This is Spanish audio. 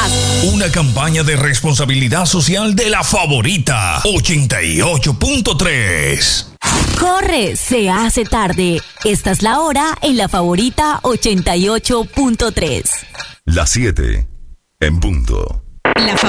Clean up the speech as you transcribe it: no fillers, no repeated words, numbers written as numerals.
más. Una campaña de responsabilidad social de La Favorita 88.3. Corre, se hace tarde. Esta es la hora en La Favorita 88.3. Las 7 en punto. La Favorita.